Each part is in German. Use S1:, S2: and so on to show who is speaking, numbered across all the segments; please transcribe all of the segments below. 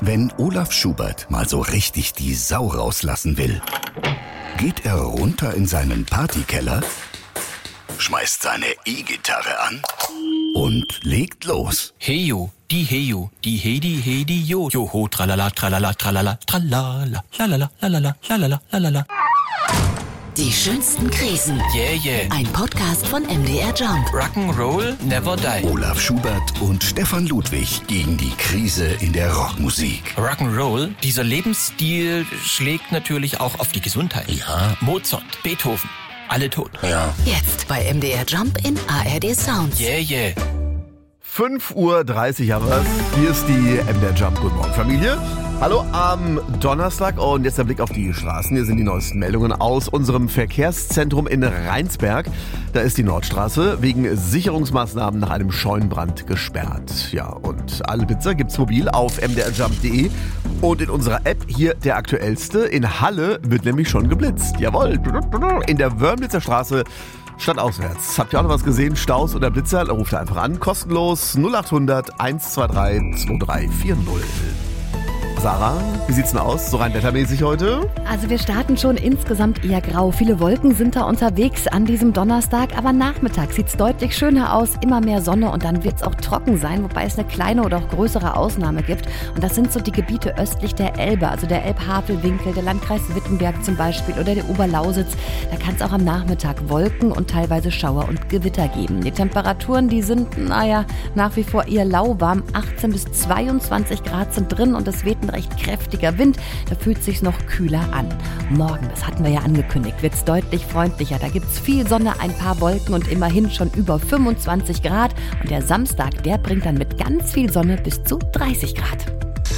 S1: Wenn Olaf Schubert mal so richtig die Sau rauslassen will, geht er runter in seinen Partykeller, schmeißt seine E-Gitarre an und legt los.
S2: Heyo, die hedi, jo. Joho, tralala, tralala, tralala, tralala, lalala, lalala, lalala, lalala.
S3: Die schönsten Krisen.
S2: Yeah.
S3: Ein Podcast von MDR Jump.
S2: Rock'n'Roll never die.
S1: Olaf Schubert und Stefan Ludwig gegen die Krise in der Rockmusik.
S2: Rock'n'Roll, dieser Lebensstil schlägt natürlich auch auf die Gesundheit.
S1: Ja.
S2: Mozart, Beethoven, alle tot.
S1: Ja.
S3: Jetzt bei MDR Jump in ARD Sounds.
S2: Yeah.
S4: 5:30 Uhr haben wir's. Hier ist die MDR Jump. Guten Morgen, Familie. Hallo am Donnerstag und jetzt der Blick auf die Straßen. Hier sind die neuesten Meldungen aus unserem Verkehrszentrum in Rheinsberg. Da ist die Nordstraße wegen Sicherungsmaßnahmen nach einem Scheunenbrand gesperrt. Ja, und alle Blitzer gibt's mobil auf mdrjump.de und in unserer App hier der aktuellste. In Halle wird nämlich schon geblitzt. Jawohl. In der Wörmlitzer Straße stadtauswärts. Habt ihr auch noch was gesehen? Staus oder Blitzer? Ruft einfach an. Kostenlos 0800 123 2340. Sarah, wie sieht's denn aus, so rein wettermäßig heute?
S5: Also wir starten schon insgesamt eher grau. Viele Wolken sind da unterwegs an diesem Donnerstag, aber Nachmittag sieht's deutlich schöner aus, immer mehr Sonne und dann wird's auch trocken sein, wobei es eine kleine oder auch größere Ausnahme gibt. Und das sind so die Gebiete östlich der Elbe, also der Elb-Havel-Winkel, der Landkreis Wittenberg zum Beispiel oder der Oberlausitz. Da kann es auch am Nachmittag Wolken und teilweise Schauer und Gewitter geben. Die Temperaturen, die sind, nach wie vor eher lauwarm. 18 bis 22 Grad sind drin und es weht ein recht kräftiger Wind, da fühlt es sich noch kühler an. Morgen, das hatten wir ja angekündigt, wird es deutlich freundlicher. Da gibt es viel Sonne, ein paar Wolken und immerhin schon über 25 Grad. Und der Samstag, der bringt dann mit ganz viel Sonne bis zu 30 Grad.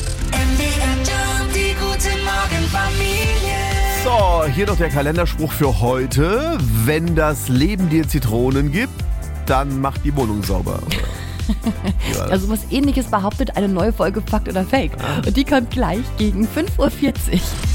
S3: Die gute Morgenfamilie.
S4: So, hier noch der Kalenderspruch für heute. Wenn das Leben dir Zitronen gibt, dann mach die Wohnung sauber.
S5: Also was Ähnliches behauptet eine neue Folge Fakt oder Fake. Und die kommt gleich gegen 5:40 Uhr.